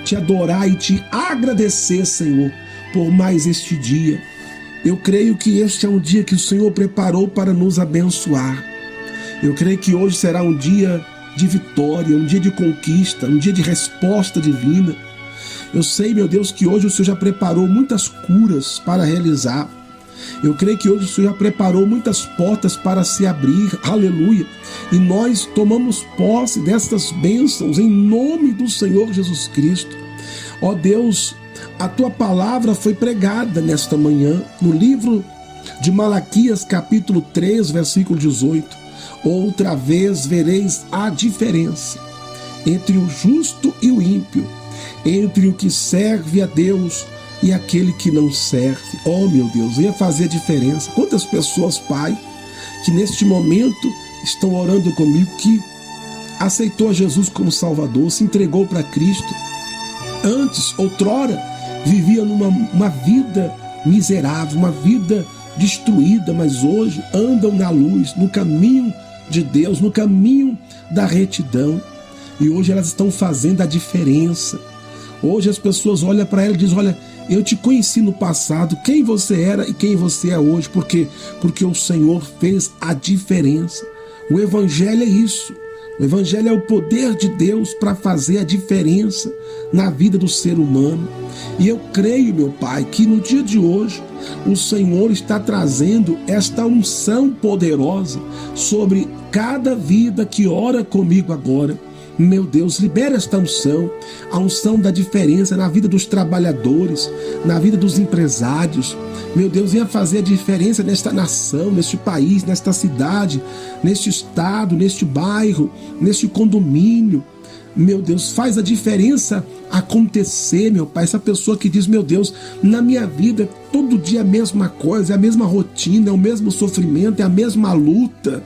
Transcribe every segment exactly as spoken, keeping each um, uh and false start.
te adorar e te agradecer, Senhor, por mais este dia. Eu creio que este é um dia que o Senhor preparou para nos abençoar. Eu creio que hoje será um dia de vitória, um dia de conquista, um dia de resposta divina. Eu sei, meu Deus, que hoje o Senhor já preparou muitas curas para realizar. Eu creio que hoje o Senhor já preparou muitas portas para se abrir, aleluia. E nós tomamos posse destas bênçãos em nome do Senhor Jesus Cristo. Ó Deus, a tua palavra foi pregada nesta manhã no livro de Malaquias, capítulo três, versículo dezoito. Outra vez vereis a diferença entre o justo e o ímpio, entre o que serve a Deus e aquele que não serve. Oh, meu Deus, ia fazer diferença. Quantas pessoas, Pai, que neste momento estão orando comigo, que aceitou a Jesus como Salvador, se entregou para Cristo. Antes, outrora, vivia numa uma vida miserável, uma vida destruída, mas hoje andam na luz, no caminho de Deus, no caminho da retidão. E hoje elas estão fazendo a diferença. Hoje as pessoas olham para ela e dizem: olha, eu te conheci no passado, quem você era e quem você é hoje. Por quê? Porque o Senhor fez a diferença. O Evangelho é isso. O Evangelho é o poder de Deus para fazer a diferença na vida do ser humano. E eu creio, meu Pai, que no dia de hoje o Senhor está trazendo esta unção poderosa sobre cada vida que ora comigo agora. Meu Deus, libera esta unção, a unção da diferença na vida dos trabalhadores, na vida dos empresários. Meu Deus, venha fazer a diferença nesta nação, neste país, nesta cidade, neste estado, neste bairro, neste condomínio. Meu Deus, faz a diferença acontecer, meu Pai. Essa pessoa que diz: meu Deus, na minha vida todo dia é a mesma coisa, é a mesma rotina, é o mesmo sofrimento, é a mesma luta.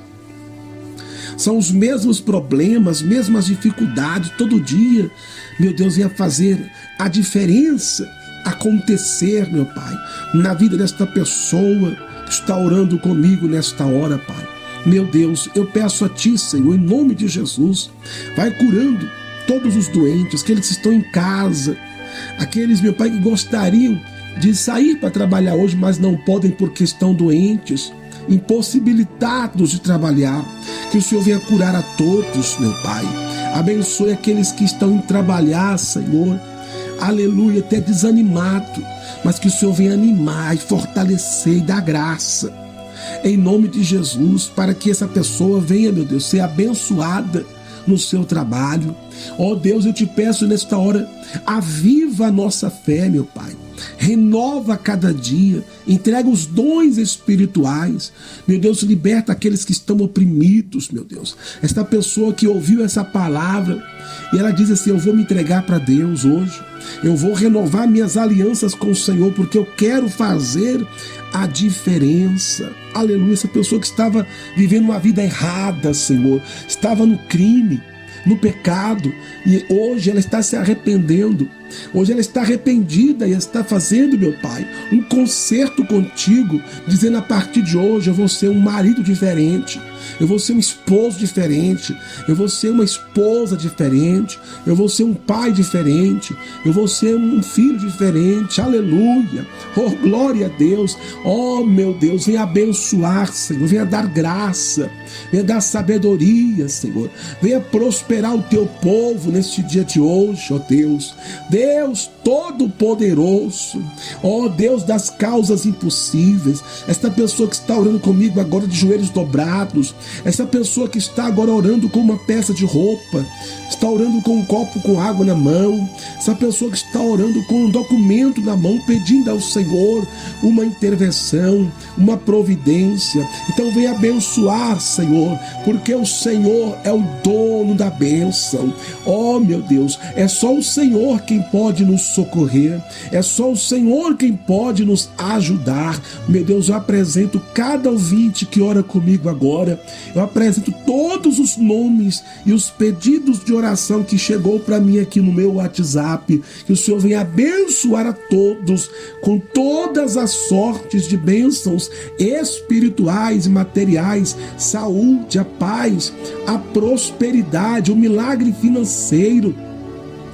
São os mesmos problemas, mesmas dificuldades, todo dia. Meu Deus, venha fazer a diferença acontecer, meu Pai, na vida desta pessoa que está orando comigo nesta hora, Pai. Meu Deus, eu peço a Ti, Senhor, em nome de Jesus, vai curando todos os doentes, aqueles que estão em casa, aqueles, meu Pai, que gostariam de sair para trabalhar hoje, mas não podem porque estão doentes, impossibilitados de trabalhar. Que o Senhor venha curar a todos, meu Pai. Abençoe aqueles que estão em trabalhar, Senhor. Aleluia, até desanimado, mas que o Senhor venha animar e fortalecer e dar graça, em nome de Jesus, para que essa pessoa venha, meu Deus, ser abençoada no seu trabalho. Ó Deus, eu te peço nesta hora, aviva a nossa fé, meu Pai. Renova cada dia, entrega os dons espirituais. Meu Deus, liberta aqueles que estão oprimidos, meu Deus. Esta pessoa que ouviu essa palavra e ela diz assim: eu vou me entregar para Deus hoje, eu vou renovar minhas alianças com o Senhor, porque eu quero fazer a diferença. Aleluia, essa pessoa que estava vivendo uma vida errada, Senhor, estava no crime, no pecado, e hoje ela está se arrependendo. Hoje ela está arrependida e está fazendo, meu Pai, um concerto contigo, dizendo: a partir de hoje eu vou ser um marido diferente, eu vou ser um esposo diferente, eu vou ser uma esposa diferente, eu vou ser um pai diferente, eu vou ser um filho diferente. Aleluia, oh glória a Deus. Oh meu Deus, venha abençoar, Senhor, venha dar graça, venha dar sabedoria, Senhor, venha prosperar o teu povo neste dia de hoje, ó Deus. Deus Todo-Poderoso, ó Deus das causas impossíveis, esta pessoa que está orando comigo agora de joelhos dobrados, essa pessoa que está agora orando com uma peça de roupa, está orando com um copo com água na mão, essa pessoa que está orando com um documento na mão, pedindo ao Senhor uma intervenção, uma providência. Então vem abençoar, Senhor, porque o Senhor é o dono da bênção. Oh meu Deus, é só o Senhor quem pode nos socorrer, é só o Senhor quem pode nos ajudar. Meu Deus, eu apresento cada ouvinte que ora comigo agora, eu apresento todos os nomes e os pedidos de oração que chegou para mim aqui no meu WhatsApp, que o Senhor venha abençoar a todos com todas as sortes de bênçãos espirituais e materiais, saúde, a paz, a prosperidade, o milagre financeiro,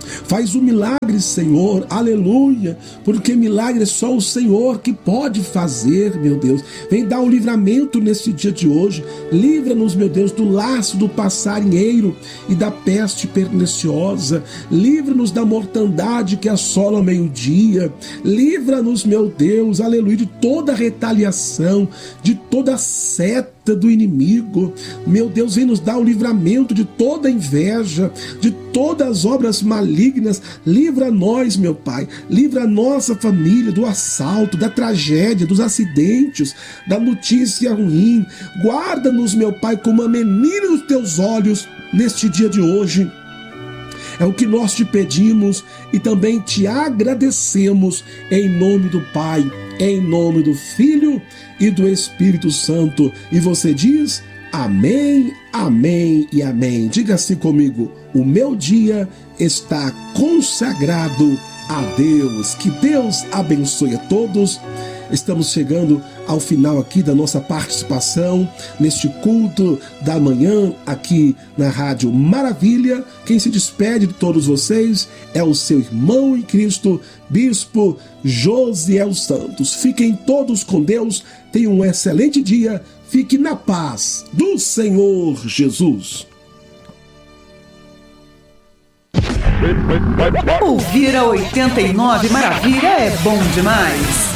Faz o milagre, Senhor, aleluia, porque milagre é só o Senhor que pode fazer, meu Deus. Vem dar um livramento nesse dia de hoje. Livra-nos, meu Deus, do laço do passarinheiro e da peste perniciosa. Livra-nos da mortandade que assola ao meio-dia. Livra-nos, meu Deus, aleluia, de toda retaliação, de toda seta do inimigo. Meu Deus, vem nos dar o livramento de toda inveja, de todas as obras malignas. Livra nós, meu Pai, livra a nossa família do assalto, da tragédia, dos acidentes, da notícia ruim. Guarda-nos, meu Pai, como a menina dos teus olhos neste dia de hoje. É o que nós te pedimos e também te agradecemos em nome do Pai, em nome do Filho e do Espírito Santo. E você diz amém, amém e amém. Diga assim comigo: o meu dia está consagrado a Deus. Que Deus abençoe a todos. Estamos chegando ao final aqui da nossa participação neste culto da manhã aqui na Rádio Maravilha. Quem se despede de todos vocês é o seu irmão em Cristo, Bispo Josiel Santos. Fiquem todos com Deus, tenham um excelente dia, fique na paz do Senhor Jesus. Ouvir a oitenta e nove Maravilha é bom demais.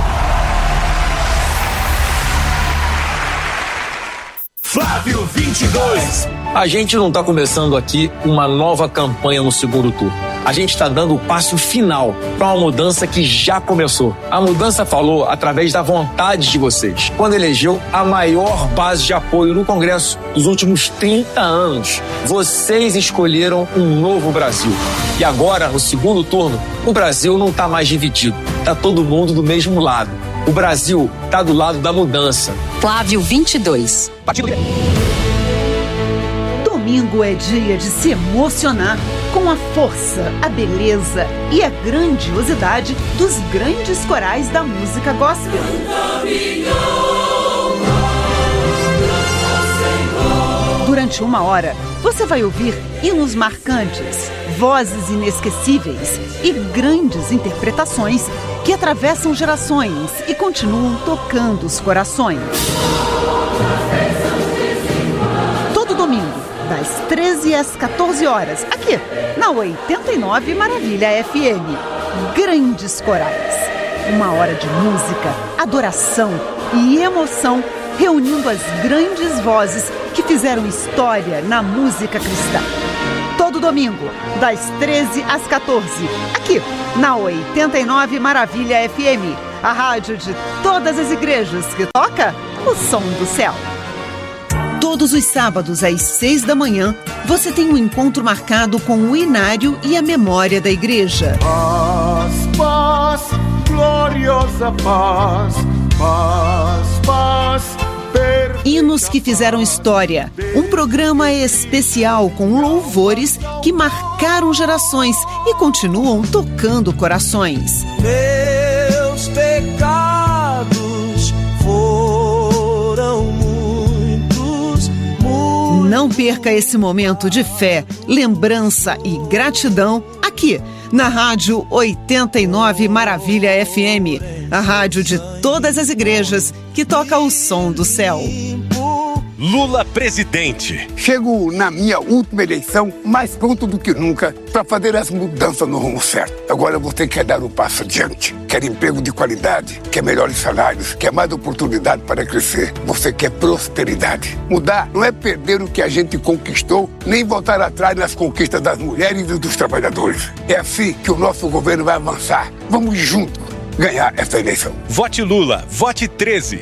Flávio vinte e dois. A gente não está começando aqui uma nova campanha no segundo turno. A gente está dando o passo final para uma mudança que já começou. A mudança falou através da vontade de vocês, quando elegeu a maior base de apoio no Congresso dos últimos trinta anos. Vocês escolheram um novo Brasil. E agora, no segundo turno, o Brasil não está mais dividido. Está todo mundo do mesmo lado. O Brasil está do lado da mudança. Flávio vinte e dois. Partido... Domingo é dia de se emocionar com a força, a beleza e a grandiosidade dos grandes corais da música gospel. Durante uma hora, você vai ouvir hinos marcantes, vozes inesquecíveis e grandes interpretações que atravessam gerações e continuam tocando os corações. Todo domingo, das treze às quatorze horas, aqui na oitenta e nove Maravilha F M. Grandes corais. Uma hora de música, adoração e emoção, reunindo as grandes vozes que fizeram história na música cristã. Todo domingo, das treze às quatorze, aqui na oitenta e nove Maravilha F M, a rádio de todas as igrejas que toca o som do céu. Todos os sábados às seis da manhã, você tem um encontro marcado com o inário e a memória da igreja. Paz, paz, gloriosa paz, paz, paz. Hinos que fizeram história. Um programa especial com louvores que marcaram gerações e continuam tocando corações. Meus pecados foram muitos, muitos. Não perca esse momento de fé, lembrança e gratidão aqui na Rádio oitenta e nove Maravilha F M, a rádio de todas as igrejas que toca o som do céu. Lula presidente. Chego na minha última eleição mais pronto do que nunca para fazer as mudanças no rumo certo. Agora você quer dar um passo adiante, quer emprego de qualidade, quer melhores salários, quer mais oportunidade para crescer. Você quer prosperidade. Mudar não é perder o que a gente conquistou, nem voltar atrás nas conquistas das mulheres e dos trabalhadores. É assim que o nosso governo vai avançar. Vamos juntos ganhar essa eleição. Vote Lula, vote treze.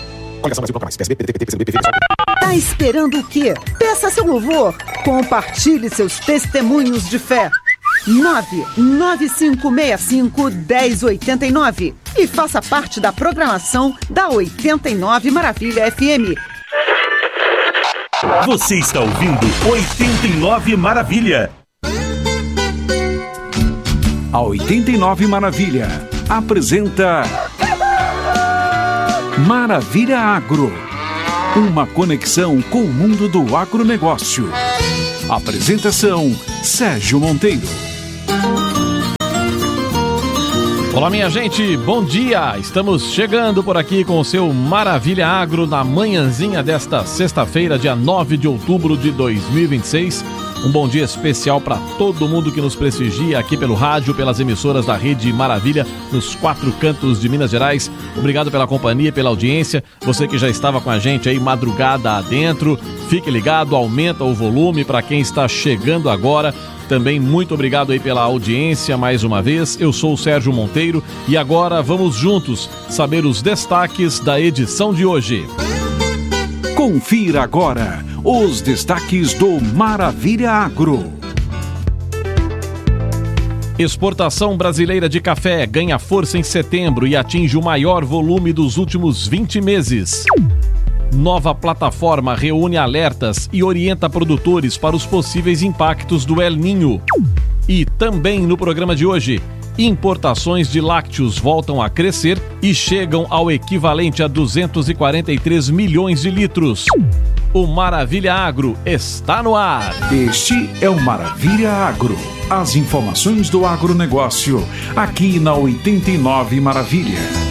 Tá esperando o quê? Peça seu louvor. Compartilhe seus testemunhos de fé. nove nove cinco seis cinco um zero oito nove e faça parte da programação da oitenta e nove Maravilha F M. Você está ouvindo oitenta e nove Maravilha. A oitenta e nove Maravilha apresenta Maravilha Agro, uma conexão com o mundo do agronegócio. Apresentação Sérgio Monteiro. Olá, minha gente, bom dia! Estamos chegando por aqui com o seu Maravilha Agro na manhãzinha desta sexta-feira, dia nove de outubro de dois mil e vinte e seis. Um bom dia especial para todo mundo que nos prestigia aqui pelo rádio, pelas emissoras da Rede Maravilha, nos quatro cantos de Minas Gerais. Obrigado pela companhia, pela audiência. Você que já estava com a gente aí madrugada adentro, fique ligado, aumenta o volume para quem está chegando agora. Também muito obrigado aí pela audiência mais uma vez. Eu sou o Sérgio Monteiro e agora vamos juntos saber os destaques da edição de hoje. Confira agora os destaques do Maravilha Agro. Exportação brasileira de café ganha força em setembro e atinge o maior volume dos últimos vinte meses. Nova plataforma reúne alertas e orienta produtores para os possíveis impactos do El Niño. E também no programa de hoje, importações de lácteos voltam a crescer e chegam ao equivalente a duzentos e quarenta e três milhões de litros. O Maravilha Agro está no ar. Este é o Maravilha Agro. As informações do agronegócio, aqui na oitenta e nove Maravilha.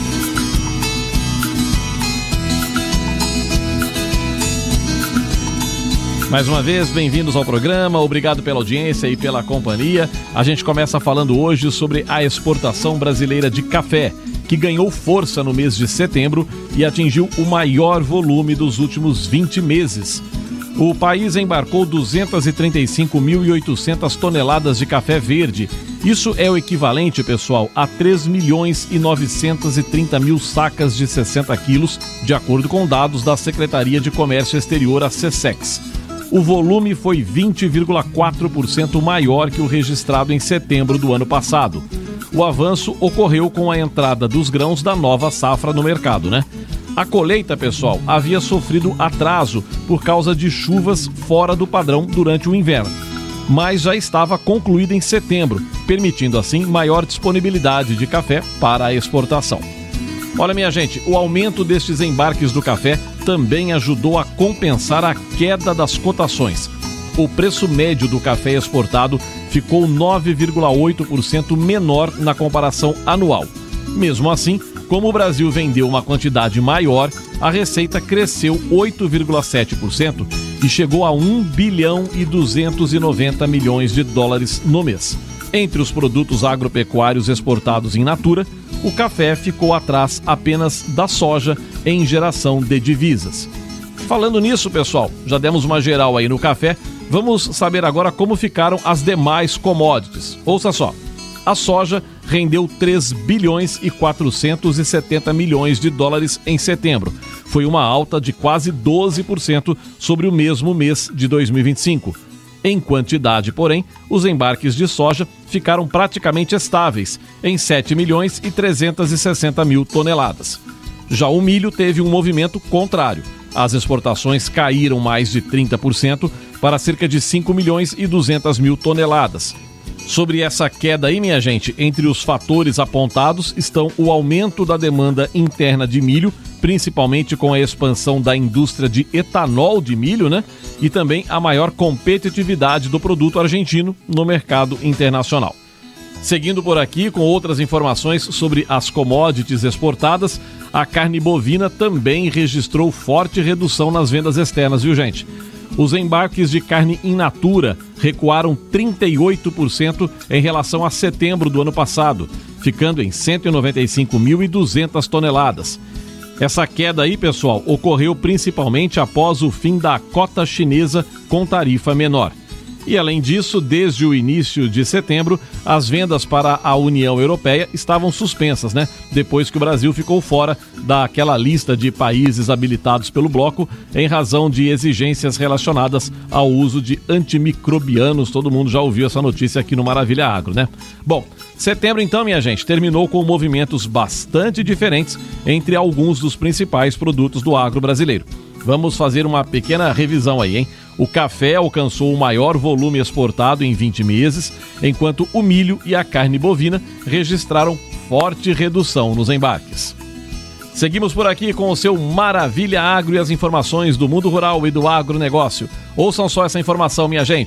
Mais uma vez, bem-vindos ao programa, obrigado pela audiência e pela companhia. A gente começa falando hoje sobre a exportação brasileira de café, que ganhou força no mês de setembro e atingiu o maior volume dos últimos vinte meses. O país embarcou duzentos e trinta e cinco mil e oitocentas toneladas de café verde. Isso é o equivalente, pessoal, a três milhões e novecentos e trinta mil sacas de sessenta quilos, de acordo com dados da Secretaria de Comércio Exterior, a SESEX. O volume foi vinte vírgula quatro por cento maior que o registrado em setembro do ano passado. O avanço ocorreu com a entrada dos grãos da nova safra no mercado, né? A colheita, pessoal, havia sofrido atraso por causa de chuvas fora do padrão durante o inverno, mas já estava concluída em setembro, permitindo assim maior disponibilidade de café para a exportação. Olha, minha gente, o aumento destes embarques do café também ajudou a compensar a queda das cotações. O preço médio do café exportado ficou nove vírgula oito por cento menor na comparação anual. Mesmo assim, como o Brasil vendeu uma quantidade maior, a receita cresceu oito vírgula sete por cento e chegou a um bilhão e duzentos e noventa milhões de dólares no mês. Entre os produtos agropecuários exportados em natura, o café ficou atrás apenas da soja em geração de divisas. Falando nisso, pessoal, já demos uma geral aí no café, vamos saber agora como ficaram as demais commodities. Ouça só, a soja rendeu três bilhões e quatrocentos e setenta milhões de dólares em setembro. Foi uma alta de quase doze por cento sobre o mesmo mês de dois mil e vinte e cinco. Em quantidade, porém, os embarques de soja ficaram praticamente estáveis, em sete milhões e trezentos e sessenta mil toneladas. Já o milho teve um movimento contrário. As exportações caíram mais de trinta por cento para cerca de cinco milhões e duzentas mil toneladas. Sobre essa queda aí, minha gente, entre os fatores apontados estão o aumento da demanda interna de milho, principalmente com a expansão da indústria de etanol de milho, né? E também a maior competitividade do produto argentino no mercado internacional. Seguindo por aqui com outras informações sobre as commodities exportadas, a carne bovina também registrou forte redução nas vendas externas, viu, gente? Os embarques de carne in natura recuaram trinta e oito por cento em relação a setembro do ano passado, ficando em cento e noventa e cinco mil e duzentas toneladas. Essa queda aí, pessoal, ocorreu principalmente após o fim da cota chinesa com tarifa menor. E além disso, desde o início de setembro, as vendas para a União Europeia estavam suspensas, né? Depois que o Brasil ficou fora daquela lista de países habilitados pelo bloco em razão de exigências relacionadas ao uso de antimicrobianos. Todo mundo já ouviu essa notícia aqui no Maravilha Agro, né? Bom, setembro então, minha gente, terminou com movimentos bastante diferentes entre alguns dos principais produtos do agro brasileiro. Vamos fazer uma pequena revisão aí, hein? O café alcançou o maior volume exportado em vinte meses, enquanto o milho e a carne bovina registraram forte redução nos embarques. Seguimos por aqui com o seu Maravilha Agro e as informações do mundo rural e do agronegócio. Ouçam só essa informação, minha gente.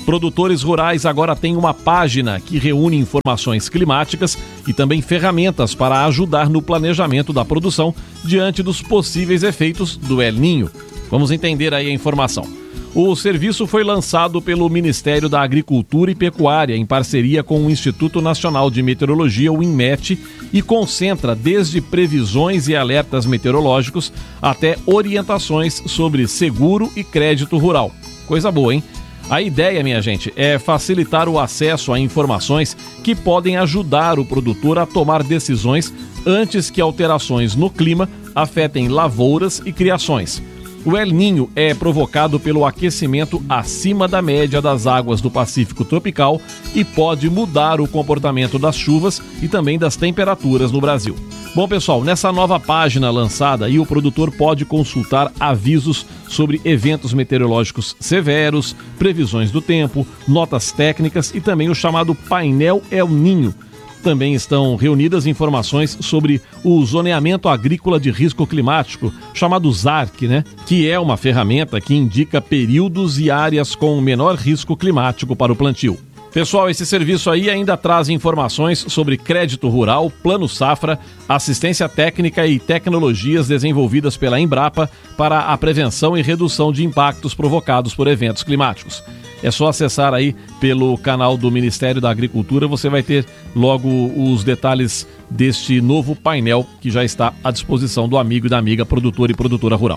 Produtores rurais agora têm uma página que reúne informações climáticas e também ferramentas para ajudar no planejamento da produção diante dos possíveis efeitos do El Niño. Vamos entender aí a informação. O serviço foi lançado pelo Ministério da Agricultura e Pecuária em parceria com o Instituto Nacional de Meteorologia, o INMET, e concentra desde previsões e alertas meteorológicos até orientações sobre seguro e crédito rural. Coisa boa, hein? A ideia, minha gente, é facilitar o acesso a informações que podem ajudar o produtor a tomar decisões antes que alterações no clima afetem lavouras e criações. O El Niño é provocado pelo aquecimento acima da média das águas do Pacífico tropical e pode mudar o comportamento das chuvas e também das temperaturas no Brasil. Bom, pessoal, nessa nova página lançada aí, o produtor pode consultar avisos sobre eventos meteorológicos severos, previsões do tempo, notas técnicas e também o chamado painel El Niño. Também estão reunidas informações sobre o zoneamento agrícola de risco climático, chamado ZARC, né? Que é uma ferramenta que indica períodos e áreas com menor risco climático para o plantio. Pessoal, esse serviço aí ainda traz informações sobre crédito rural, plano safra, assistência técnica e tecnologias desenvolvidas pela Embrapa para a prevenção e redução de impactos provocados por eventos climáticos. É só acessar aí pelo canal do Ministério da Agricultura, você vai ter logo os detalhes deste novo painel que já está à disposição do amigo e da amiga produtor e produtora rural.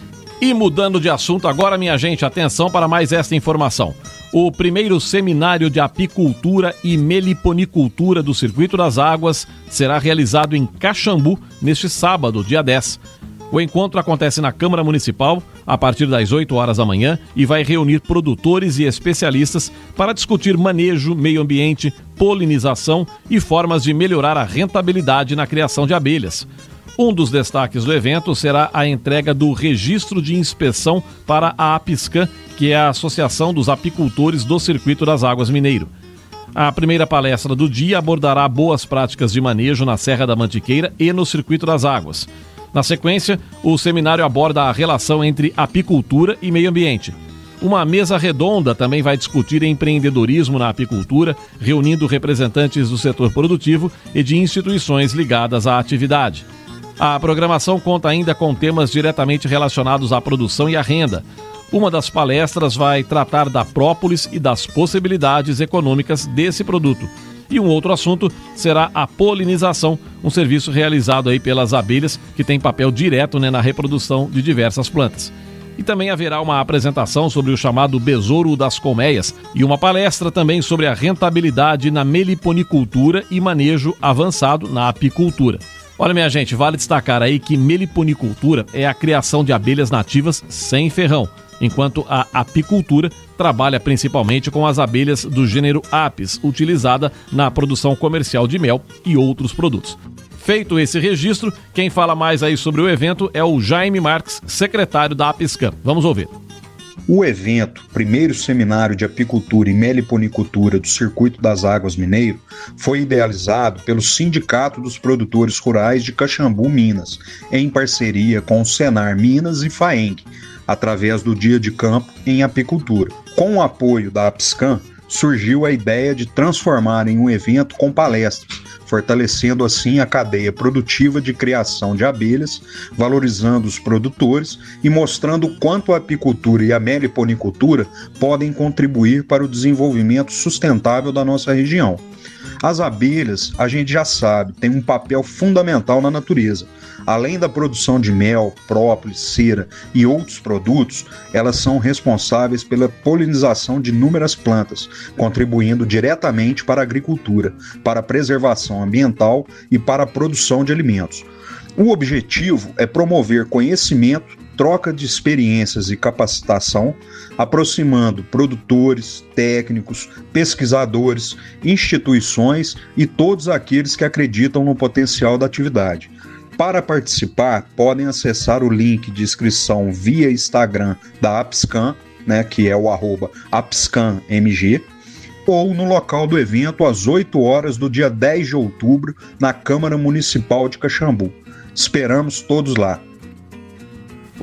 E mudando de assunto agora, minha gente, atenção para mais esta informação. O primeiro seminário de apicultura e meliponicultura do Circuito das Águas será realizado em Caxambu neste sábado, dia dez. O encontro acontece na Câmara Municipal a partir das oito horas da manhã e vai reunir produtores e especialistas para discutir manejo, meio ambiente, polinização e formas de melhorar a rentabilidade na criação de abelhas. Um dos destaques do evento será a entrega do registro de inspeção para a APISCAN, que é a Associação dos Apicultores do Circuito das Águas Mineiro. A primeira palestra do dia abordará boas práticas de manejo na Serra da Mantiqueira e no Circuito das Águas. Na sequência, o seminário aborda a relação entre apicultura e meio ambiente. Uma mesa redonda também vai discutir empreendedorismo na apicultura, reunindo representantes do setor produtivo e de instituições ligadas à atividade. A programação conta ainda com temas diretamente relacionados à produção e à renda. Uma das palestras vai tratar da própolis e das possibilidades econômicas desse produto. E um outro assunto será a polinização, um serviço realizado aí pelas abelhas que tem papel direto, né, na reprodução de diversas plantas. E também haverá uma apresentação sobre o chamado besouro das colmeias e uma palestra também sobre a rentabilidade na meliponicultura e manejo avançado na apicultura. Olha, minha gente, vale destacar aí que meliponicultura é a criação de abelhas nativas sem ferrão, enquanto a apicultura trabalha principalmente com as abelhas do gênero Apis, utilizada na produção comercial de mel e outros produtos. Feito esse registro, quem fala mais aí sobre o evento é o Jaime Marques, secretário da APISCAN. Vamos ouvir. O evento, primeiro seminário de apicultura e meliponicultura do Circuito das Águas Mineiro, foi idealizado pelo Sindicato dos Produtores Rurais de Caxambu, Minas, em parceria com o Senar Minas e FAENG, através do Dia de Campo em Apicultura. Com o apoio da APISCAN, surgiu a ideia de transformar em um evento com palestras, fortalecendo assim a cadeia produtiva de criação de abelhas, valorizando os produtores e mostrando o quanto a apicultura e a meliponicultura podem contribuir para o desenvolvimento sustentável da nossa região. As abelhas, a gente já sabe, têm um papel fundamental na natureza. Além da produção de mel, própolis, cera e outros produtos, elas são responsáveis pela polinização de inúmeras plantas, contribuindo diretamente para a agricultura, para a preservação ambiental e para a produção de alimentos. O objetivo é promover conhecimento, troca de experiências e capacitação, aproximando produtores, técnicos, pesquisadores, instituições e todos aqueles que acreditam no potencial da atividade. Para participar, podem acessar o link de inscrição via Instagram da APISCAN, né, que é o arroba APISCANMG, ou no local do evento às oito horas do dia dez de outubro, na Câmara Municipal de Caxambu. Esperamos todos lá.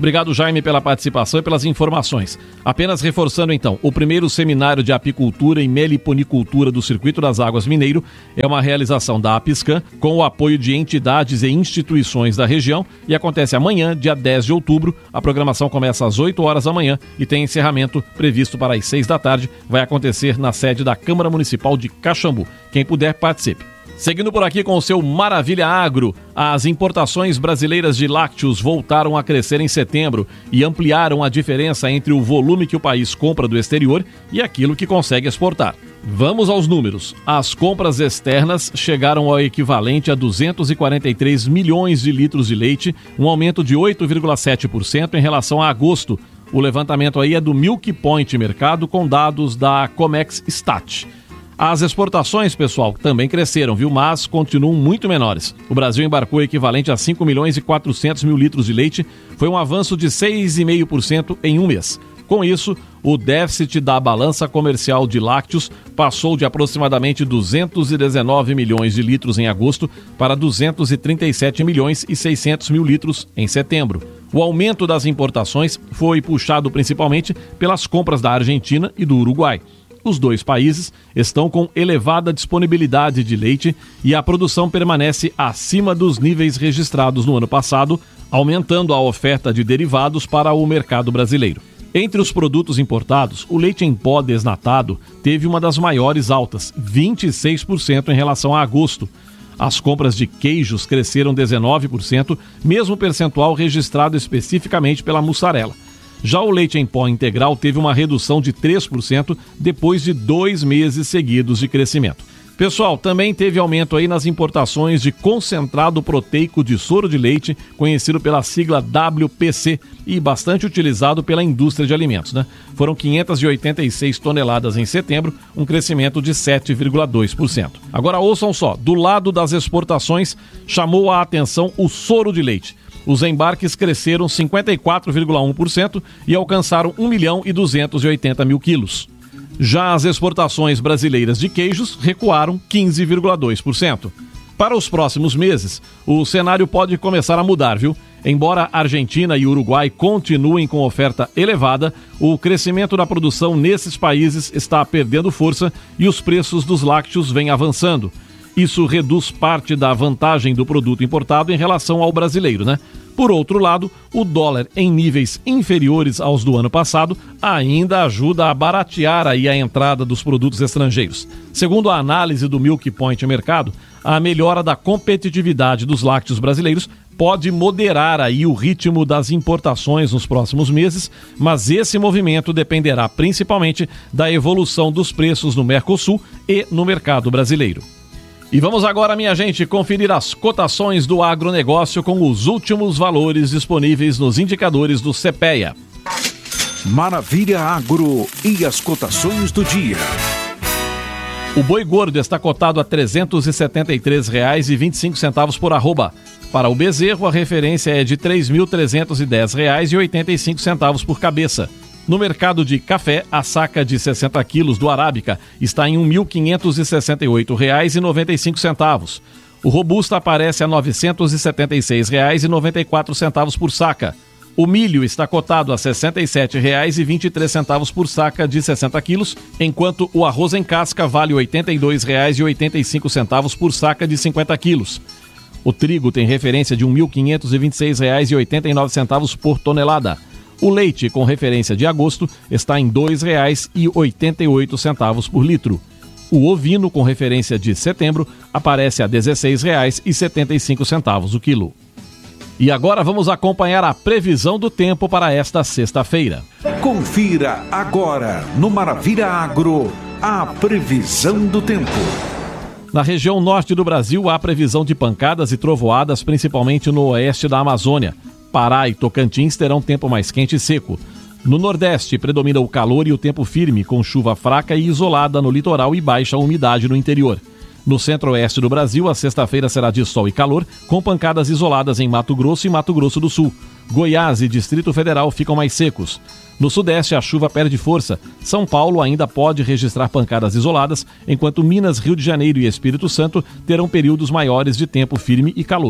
Obrigado, Jaime, pela participação e pelas informações. Apenas reforçando, então, o primeiro seminário de apicultura e meliponicultura do Circuito das Águas Mineiro é uma realização da APISCAM com o apoio de entidades e instituições da região e acontece amanhã, dia dez de outubro. A programação começa às oito horas da manhã e tem encerramento previsto para as seis da tarde. Vai acontecer na sede da Câmara Municipal de Caxambu. Quem puder, participe. Seguindo por aqui com o seu Maravilha Agro, as importações brasileiras de lácteos voltaram a crescer em setembro e ampliaram a diferença entre o volume que o país compra do exterior e aquilo que consegue exportar. Vamos aos números. As compras externas chegaram ao equivalente a duzentos e quarenta e três milhões de litros de leite, um aumento de oito vírgula sete por cento em relação a agosto. O levantamento aí é do Milk Point Mercado com dados da Comex Stat. As exportações, pessoal, também cresceram, viu? Mas continuam muito menores. O Brasil embarcou equivalente a cinco milhões e quatrocentos mil litros de leite. Foi um avanço de seis vírgula cinco por cento em um mês. Com isso, o déficit da balança comercial de lácteos passou de aproximadamente duzentos e dezenove milhões de litros em agosto para duzentos e trinta e sete milhões e seiscentos mil litros em setembro. O aumento das importações foi puxado principalmente pelas compras da Argentina e do Uruguai. Os dois países estão com elevada disponibilidade de leite e a produção permanece acima dos níveis registrados no ano passado, aumentando a oferta de derivados para o mercado brasileiro. Entre os produtos importados, o leite em pó desnatado teve uma das maiores altas, vinte e seis por cento em relação a agosto. As compras de queijos cresceram dezenove por cento, mesmo percentual registrado especificamente pela mussarela. Já o leite em pó integral teve uma redução de três por cento depois de dois meses seguidos de crescimento. Pessoal, também teve aumento aí nas importações de concentrado proteico de soro de leite, conhecido pela sigla W P C e bastante utilizado pela indústria de alimentos, né? Foram quinhentas e oitenta e seis toneladas em setembro, um crescimento de sete vírgula dois por cento. Agora ouçam só, do lado das exportações, chamou a atenção o soro de leite. Os embarques cresceram cinquenta e quatro vírgula um por cento e alcançaram um milhão e duzentos e oitenta mil quilos. Já as exportações brasileiras de queijos recuaram quinze vírgula dois por cento. Para os próximos meses, o cenário pode começar a mudar, viu? Embora Argentina e Uruguai continuem com oferta elevada, o crescimento da produção nesses países está perdendo força e os preços dos lácteos vêm avançando. Isso reduz parte da vantagem do produto importado em relação ao brasileiro, né? Por outro lado, o dólar em níveis inferiores aos do ano passado ainda ajuda a baratear aí a entrada dos produtos estrangeiros. Segundo a análise do Milk Point Mercado, a melhora da competitividade dos lácteos brasileiros pode moderar aí o ritmo das importações nos próximos meses, mas esse movimento dependerá principalmente da evolução dos preços no Mercosul e no mercado brasileiro. E vamos agora, minha gente, conferir as cotações do agronegócio com os últimos valores disponíveis nos indicadores do CEPEA. Maravilha Agro e as cotações do dia. O boi gordo está cotado a trezentos e setenta e três reais e vinte e cinco centavos por arroba. Para o bezerro, a referência é de três mil trezentos e dez reais e oitenta e cinco centavos por cabeça. No mercado de café, a saca de sessenta quilos do Arábica está em mil quinhentos e sessenta e oito reais e noventa e cinco centavos. O Robusta aparece a novecentos e setenta e seis reais e noventa e quatro centavos por saca. O milho está cotado a sessenta e sete reais e vinte e três centavos por saca de sessenta quilos, enquanto o arroz em casca vale oitenta e dois reais e oitenta e cinco centavos por saca de cinquenta quilos. O trigo tem referência de mil quinhentos e vinte e seis reais e oitenta e nove centavos por tonelada. O leite, com referência de agosto, está em dois reais e oitenta e oito centavos por litro. O ovino, com referência de setembro, aparece a dezesseis reais e setenta e cinco centavos o quilo. E agora vamos acompanhar a previsão do tempo para esta sexta-feira. Confira agora no Maravilha Agro a previsão do tempo. Na região norte do Brasil, há previsão de pancadas e trovoadas, principalmente no oeste da Amazônia. Pará e Tocantins terão tempo mais quente e seco. No Nordeste, predomina o calor e o tempo firme, com chuva fraca e isolada no litoral e baixa umidade no interior. No centro-oeste do Brasil, a sexta-feira será de sol e calor, com pancadas isoladas em Mato Grosso e Mato Grosso do Sul. Goiás e Distrito Federal ficam mais secos. No Sudeste, a chuva perde força. São Paulo ainda pode registrar pancadas isoladas, enquanto Minas, Rio de Janeiro e Espírito Santo terão períodos maiores de tempo firme e calor.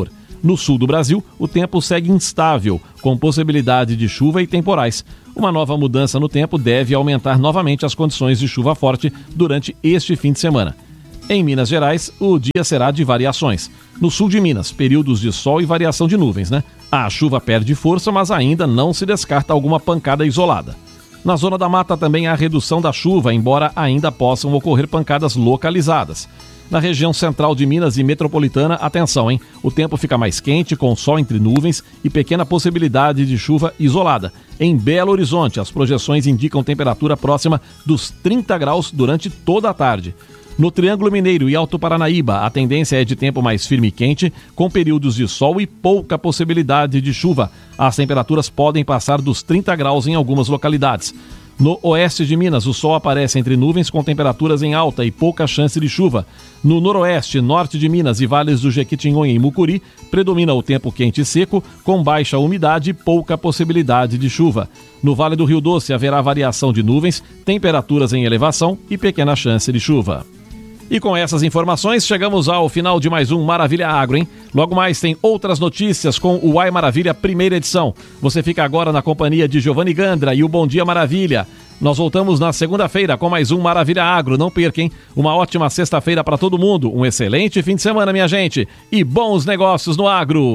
No sul do Brasil, o tempo segue instável, com possibilidade de chuva e temporais. Uma nova mudança no tempo deve aumentar novamente as condições de chuva forte durante este fim de semana. Em Minas Gerais, o dia será de variações. No sul de Minas, períodos de sol e variação de nuvens, né? A chuva perde força, mas ainda não se descarta alguma pancada isolada. Na zona da mata também há redução da chuva, embora ainda possam ocorrer pancadas localizadas. Na região central de Minas e metropolitana, atenção, hein? O tempo fica mais quente, com sol entre nuvens e pequena possibilidade de chuva isolada. Em Belo Horizonte, as projeções indicam temperatura próxima dos trinta graus durante toda a tarde. No Triângulo Mineiro e Alto Paranaíba, a tendência é de tempo mais firme e quente, com períodos de sol e pouca possibilidade de chuva. As temperaturas podem passar dos trinta graus em algumas localidades. No oeste de Minas, o sol aparece entre nuvens com temperaturas em alta e pouca chance de chuva. No noroeste, norte de Minas e vales do Jequitinhonha e Mucuri, predomina o tempo quente e seco, com baixa umidade e pouca possibilidade de chuva. No Vale do Rio Doce, haverá variação de nuvens, temperaturas em elevação e pequena chance de chuva. E com essas informações, chegamos ao final de mais um Maravilha Agro, hein? Logo mais tem outras notícias com o Uai Maravilha primeira edição. Você fica agora na companhia de Giovanni Gandra e o Bom Dia Maravilha. Nós voltamos na segunda-feira com mais um Maravilha Agro. Não perca, hein? Uma ótima sexta-feira para todo mundo. Um excelente fim de semana, minha gente. E bons negócios no agro.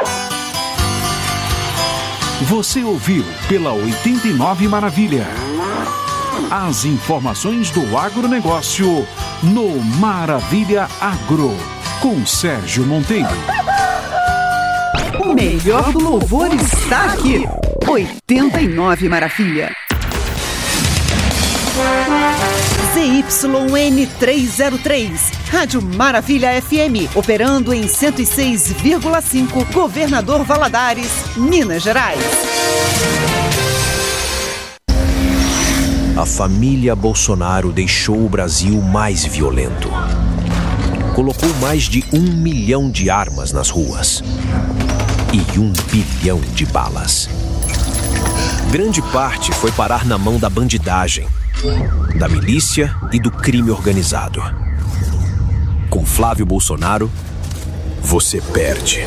Você ouviu pela oitenta e nove Maravilha. As informações do agronegócio no Maravilha Agro, com Sérgio Monteiro. O melhor do louvor está aqui. oitenta e nove Maravilha. Z Y N trezentos e três, Rádio Maravilha F M, operando em cento e seis vírgula cinco, Governador Valadares, Minas Gerais. A família Bolsonaro deixou o Brasil mais violento. Colocou mais de um milhão de armas nas ruas e um bilhão de balas. Grande parte foi parar na mão da bandidagem, da milícia e do crime organizado. Com Flávio Bolsonaro, você perde.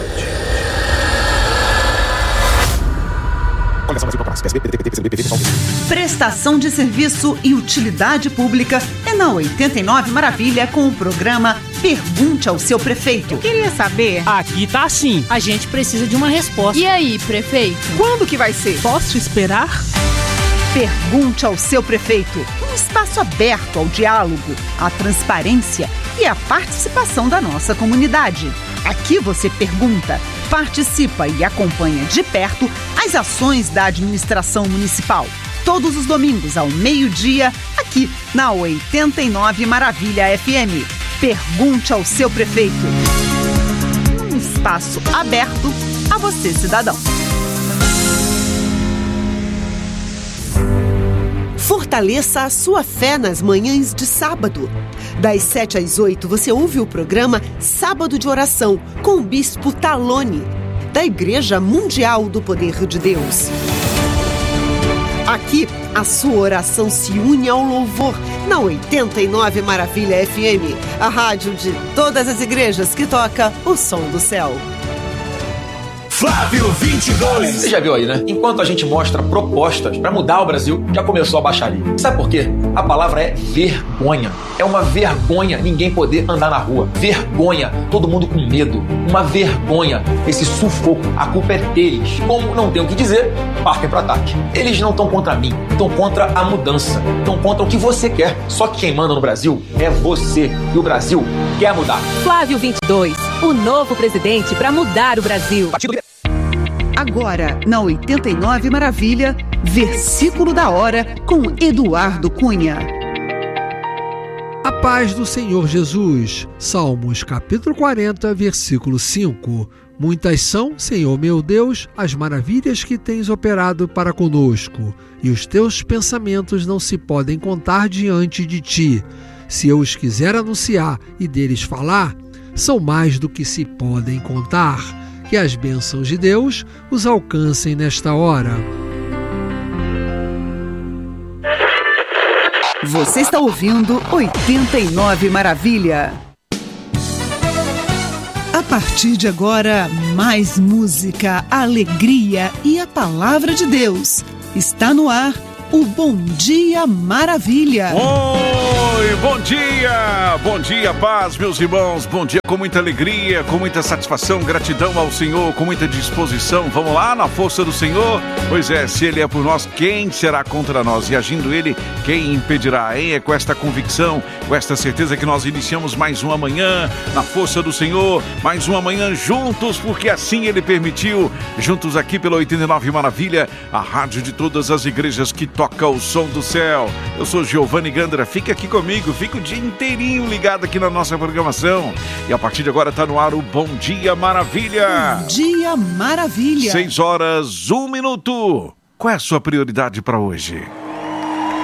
Prestação de serviço e utilidade pública é na oitenta e nove Maravilha com o programa Pergunte ao Seu Prefeito. Eu queria saber. Aqui tá assim. A gente precisa de uma resposta. E aí, prefeito? Quando que vai ser? Posso esperar? Pergunte ao Seu Prefeito. Um espaço aberto ao diálogo, à transparência e à participação da nossa comunidade. Aqui você pergunta, participa e acompanha de perto as ações da administração municipal. Todos os domingos ao meio-dia, aqui na oitenta e nove Maravilha F M. Pergunte ao Seu Prefeito. Um espaço aberto a você, cidadão. Fortaleça a sua fé nas manhãs de sábado. Das sete às oito, você ouve o programa Sábado de Oração com o Bispo Talone, da Igreja Mundial do Poder de Deus. Aqui, a sua oração se une ao louvor na oitenta e nove Maravilha F M, a rádio de todas as igrejas que toca o som do céu. Flávio vinte e dois. Você já viu aí, né? Enquanto a gente mostra propostas para mudar o Brasil, já começou a baixaria. Sabe por quê? A palavra é vergonha. É uma vergonha ninguém poder andar na rua. Vergonha. Todo mundo com medo. Uma vergonha. Esse sufoco. A culpa é deles. Como não tem o que dizer, partem para ataque. Eles não estão contra mim. Estão contra a mudança. Estão contra o que você quer. Só que quem manda no Brasil é você. E o Brasil quer mudar. Flávio vinte e dois. O novo presidente para mudar o Brasil. Partido Agora, na oitenta e nove Maravilha, Versículo da Hora, com Eduardo Cunha. A paz do Senhor Jesus. Salmos capítulo quarenta, versículo cinco. Muitas são, Senhor meu Deus, as maravilhas que tens operado para conosco, e os teus pensamentos não se podem contar diante de ti. Se eu os quiser anunciar e deles falar, são mais do que se podem contar. Que as bênçãos de Deus os alcancem nesta hora. Você está ouvindo oitenta e nove Maravilha. A partir de agora, mais música, alegria e a palavra de Deus. Está no ar o Bom Dia Maravilha. Oi, bom dia! Bom dia, paz, meus irmãos. Bom dia com muita alegria, com muita satisfação, gratidão ao Senhor, com muita disposição. Vamos lá, na força do Senhor? Pois é, se Ele é por nós, quem será contra nós? E agindo Ele, quem impedirá? Hein? É com esta convicção, com esta certeza que nós iniciamos mais uma manhã na força do Senhor, mais uma manhã juntos, porque assim Ele permitiu. Juntos aqui pela oitenta e nove Maravilha, a rádio de todas as igrejas que toca o som do céu. Eu sou Giovanni Gandra, fica aqui comigo, fica o dia inteirinho ligado aqui na nossa programação. E a partir de agora está no ar o Bom Dia Maravilha. Bom Dia Maravilha. Seis horas, um minuto. Qual é a sua prioridade para hoje?